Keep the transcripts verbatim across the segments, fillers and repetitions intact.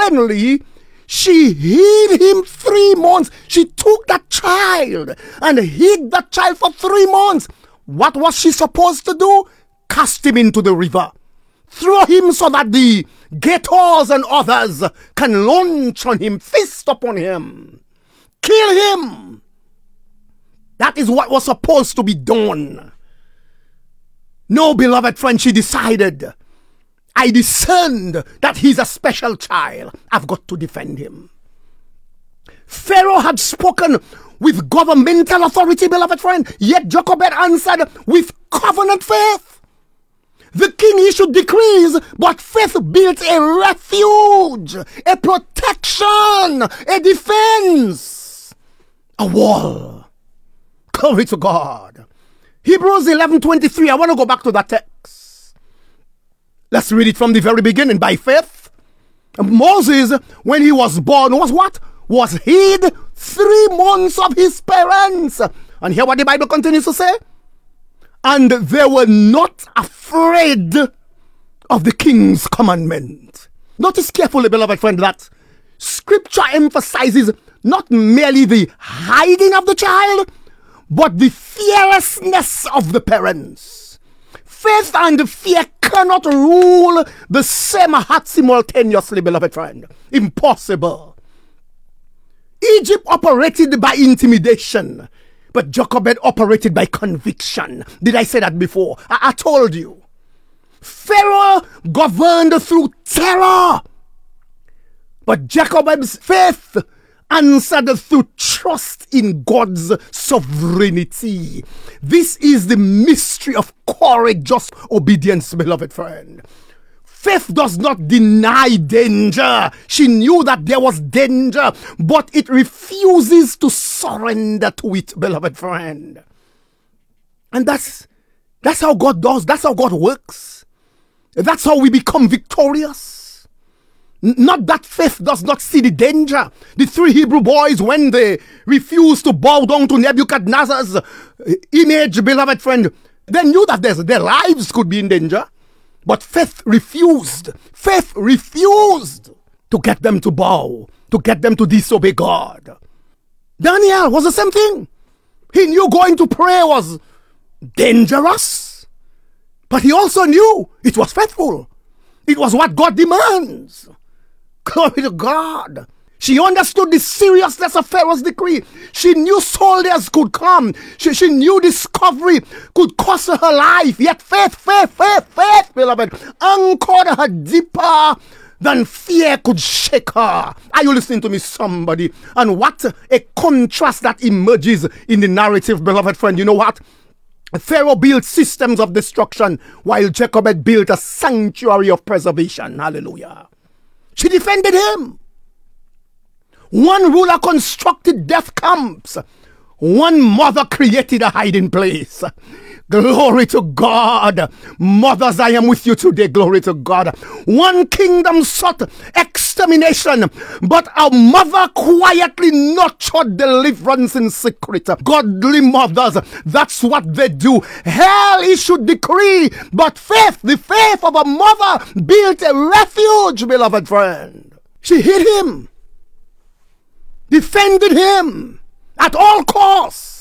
plainly, she hid him three months. She took that child and hid that child for three months. What was she supposed to do? Cast him into the river. Throw him so that the gators and others can launch on him, fist upon him, kill him. That is what was supposed to be done. No, beloved friend, she decided, I discerned that he's a special child. I've got to defend him. Pharaoh had spoken with governmental authority, beloved friend, yet Jochebed answered with covenant faith. The king issued decrees, but faith built a refuge, a protection, a defense, a wall. Glory to God. Hebrews eleven twenty-three. I want to go back to that text. Let's read it from the very beginning. By faith, Moses, when he was born, was what? Was hid three months of his parents. And hear what the Bible continues to say. And they were not afraid of the king's commandment. Notice carefully, beloved friend, that scripture emphasizes not merely the hiding of the child, but the fearlessness of the parents. Faith and fear cannot rule the same heart simultaneously, beloved friend. Impossible. Egypt operated by intimidation, but Jochebed operated by conviction. Did I say that before? I, I told you. Pharaoh governed through terror, but Jochebed's faith answered through trust in God's sovereignty. This is the mystery of courageous obedience, beloved friend. Faith does not deny danger. She knew that there was danger, but it refuses to surrender to it, beloved friend. And that's that's how God does. That's how God works. That's how we become victorious. Not that faith does not see the danger. The three Hebrew boys, when they refused to bow down to Nebuchadnezzar's image, beloved friend, they knew that their lives could be in danger. But faith refused. Faith refused to get them to bow, to get them to disobey God. Daniel was the same thing. He knew going to pray was dangerous, but he also knew it was faithful. It was what God demands. Glory to God. She understood the seriousness of Pharaoh's decree. She knew soldiers could come. She, she knew discovery could cost her her life. Yet faith, faith, faith, faith, beloved, anchored her deeper than fear could shake her. Are you listening to me, somebody? And what a contrast that emerges in the narrative, beloved friend. You know what? Pharaoh built systems of destruction while Jochebed built a sanctuary of preservation. Hallelujah. She defended him. One ruler constructed death camps. One mother created a hiding place. Glory to God. Mothers, I am with you today. Glory to God. One kingdom sought extermination, but a mother quietly nurtured deliverance in secret. Godly mothers, that's what they do. Hell issued decree, but faith, the faith of a mother, built a refuge, beloved friend. She hid him, defended him at all costs.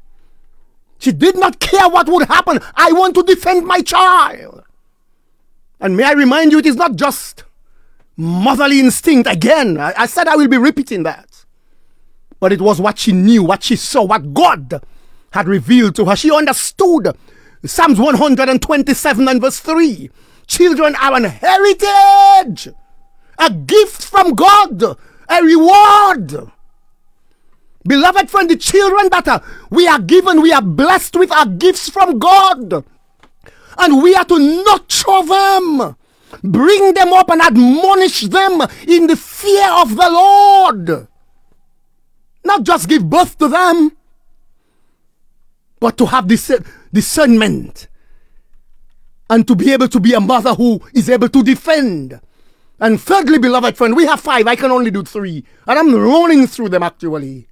She did not care what would happen. I want to defend my child. And may I remind you, it is not just motherly instinct. Again, I, I said I will be repeating that. But it was what she knew, what she saw, what God had revealed to her. She understood Psalms one hundred twenty-seven and verse three. Children are an heritage, a gift from God, a reward. Beloved friend, the children that uh, we are given, we are blessed with, are gifts from God. And we are to nurture them, bring them up and admonish them in the fear of the Lord. Not just give birth to them, but to have this discernment and to be able to be a mother who is able to defend. And thirdly, beloved friend, we have five. I can only do three. And I'm running through them actually.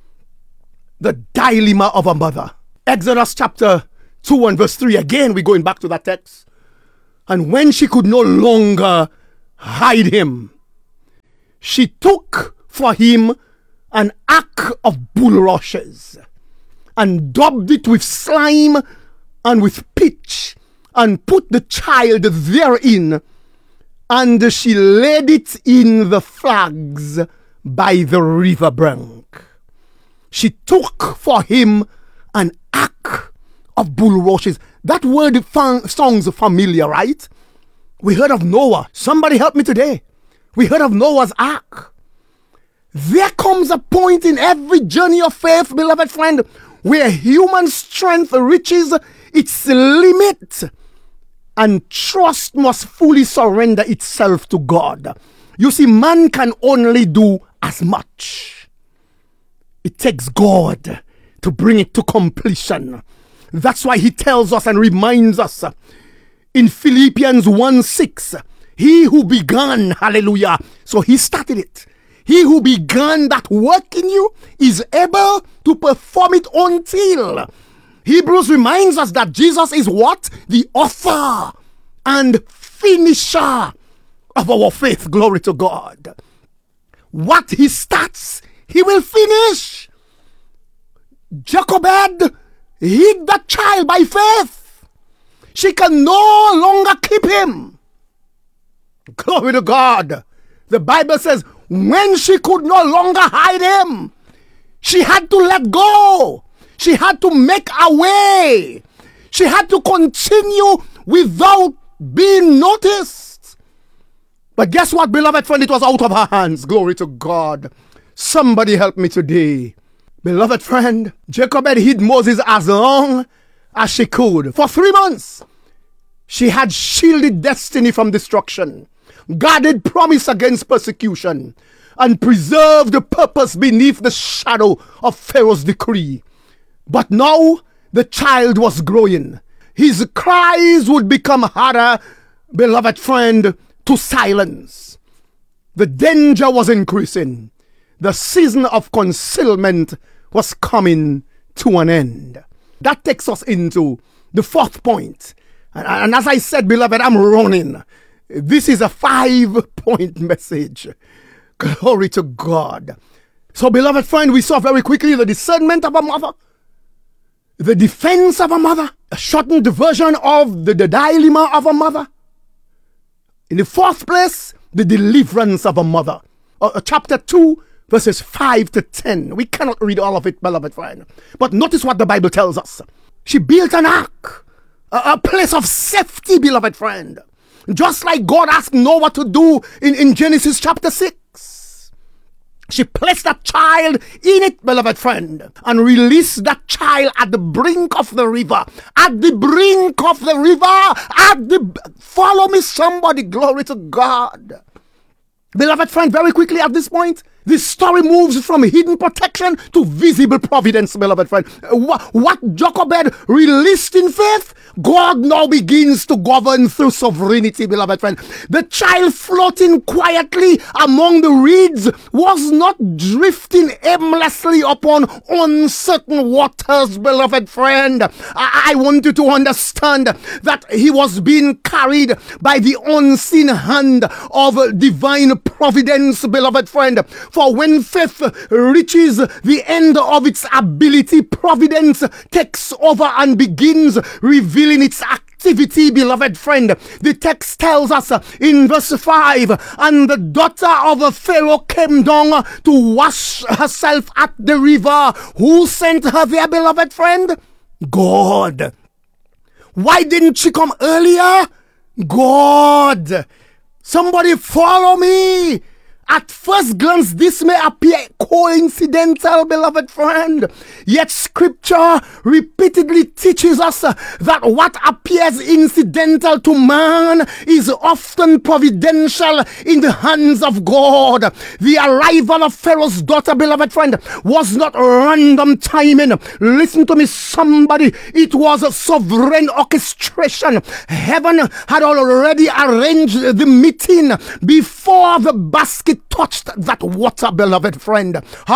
The dilemma of a mother. Exodus chapter two and verse three. Again, we're going back to that text. And when she could no longer hide him, she took for him an ark of bulrushes and daubed it with slime and with pitch and put the child therein, and she laid it in the flags by the river brink. She took for him an ark of bulrushes. That word fun- sounds familiar, right? We heard of Noah. Somebody help me today. We heard of Noah's ark. There comes a point in every journey of faith, beloved friend, where human strength reaches its limit and trust must fully surrender itself to God. You see, man can only do as much. It takes God to bring it to completion. That's why he tells us and reminds us in Philippians one six, he who began, hallelujah, so he started it. He who began that work in you is able to perform it until. Hebrews reminds us that Jesus is what? The author and finisher of our faith. Glory to God. What he starts, he will finish. Jochebed hid that child by faith. She can no longer keep him. Glory to God. The Bible says, when she could no longer hide him, she had to let go. She had to make a way. She had to continue without being noticed. But guess what, beloved friend? It was out of her hands. Glory to God. Somebody help me today. Beloved friend, Jochebed hid Moses as long as she could. For three months, she had shielded destiny from destruction, guarded promise against persecution, and preserved the purpose beneath the shadow of Pharaoh's decree. But now the child was growing. His cries would become harder, beloved friend, to silence. The danger was increasing. The season of concealment was coming to an end. That takes us into the fourth point. And, and as I said, beloved, I'm running. This is a five-point message. Glory to God. So, beloved friend, we saw very quickly the discernment of a mother, the defense of a mother, a shortened version of the, the dilemma of a mother. In the fourth place, the deliverance of a mother. Uh, chapter two, verses five to ten. We cannot read all of it, beloved friend. But notice what the Bible tells us. She built an ark, a, a place of safety, beloved friend. Just like God asked Noah to do in, in Genesis chapter six. She placed that child in it, beloved friend, and released that child at the brink of the river. At the brink of the river. At the... Follow me, somebody. Glory to God. Beloved friend, very quickly at this point, this story moves from hidden protection to visible providence, beloved friend. What, what Jochebed released in faith, God now begins to govern through sovereignty, beloved friend. The child floating quietly among the reeds was not drifting aimlessly upon uncertain waters, beloved friend. I, I want you to understand that he was being carried by the unseen hand of divine providence, beloved friend. For when faith reaches the end of its ability, providence takes over and begins revealing its activity, beloved friend. The text tells us in verse five, and the daughter of a Pharaoh came down to wash herself at the river. Who sent her there, beloved friend? God. Why didn't she come earlier? God. Somebody follow me. At first glance, this may appear coincidental, beloved friend. Yet scripture repeatedly teaches us that what appears incidental to man is often providential in the hands of God. The arrival of Pharaoh's daughter, beloved friend, was not random timing. Listen to me, somebody. It was a sovereign orchestration. Heaven had already arranged the meeting before the basket touched that water, beloved friend.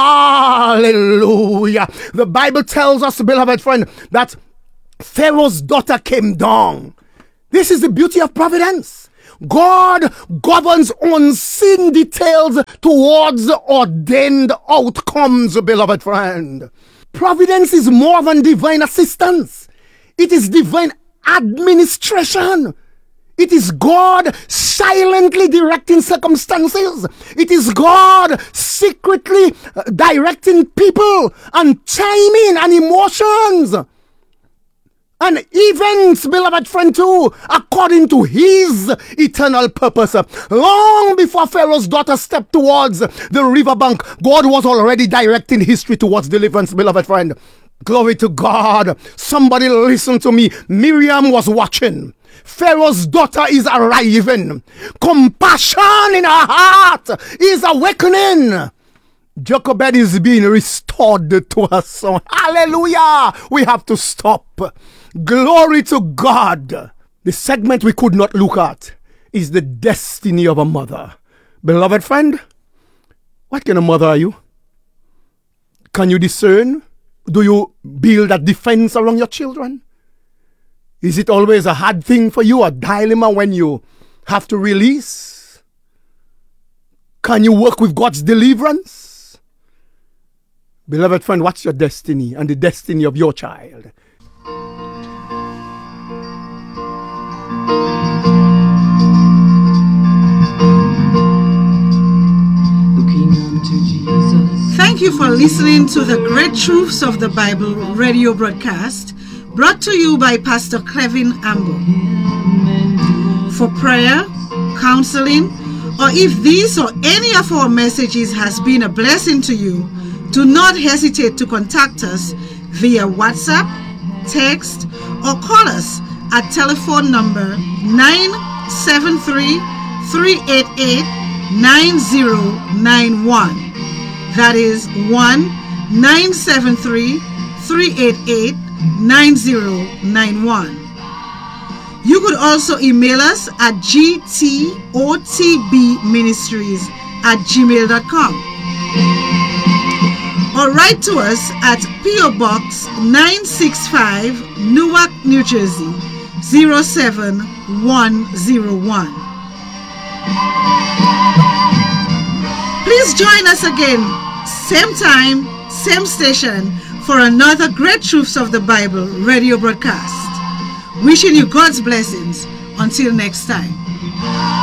Hallelujah. The Bible tells us, beloved friend, that Pharaoh's daughter came down. This is the beauty of providence. God governs unseen details towards ordained outcomes, beloved friend. Providence is more than divine assistance. It is divine administration. It is God silently directing circumstances. It is God secretly directing people and timing and emotions and events, beloved friend, too, according to his eternal purpose. Long before Pharaoh's daughter stepped towards the riverbank, God was already directing history towards deliverance, beloved friend. Glory to God. Somebody listen to me. Miriam was watching. Pharaoh's daughter is arriving. Compassion in her heart is awakening. Jochebed is being restored to her son. Hallelujah. We have to stop. Glory to God. The segment we could not look at is the destiny of a mother. Beloved friend, what kind of mother are you? Can you discern? Do you build a defense around your children? Is it always a hard thing for you, a dilemma when you have to release? Can you work with God's deliverance? Beloved friend, what's your destiny and the destiny of your child? Thank you for listening to the Great Truths of the Bible radio broadcast, brought to you by Pastor Clevin Ambo. For prayer, counseling, or if this or any of our messages has been a blessing to you, do not hesitate to contact us via WhatsApp, text, or call us at telephone number nine seven three, three eight eight, nine zero nine one. That is one nine seven three, three eight eight, nine zero nine one. You could also email us at g t o t b ministries at gmail dot com or write to us at P O Box nine sixty-five, Newark, New Jersey zero seven one zero one. Please join us again, same time, same station, for another Great Truths of the Bible radio broadcast. Wishing you God's blessings. Until next time.